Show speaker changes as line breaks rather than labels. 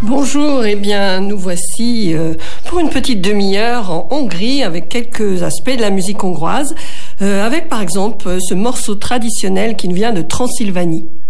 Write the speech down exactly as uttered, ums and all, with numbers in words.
Bonjour, eh bien nous voici euh, pour une petite demi-heure en Hongrie avec quelques aspects de la musique hongroise, euh, avec par exemple ce morceau traditionnel qui nous vient de Transylvanie.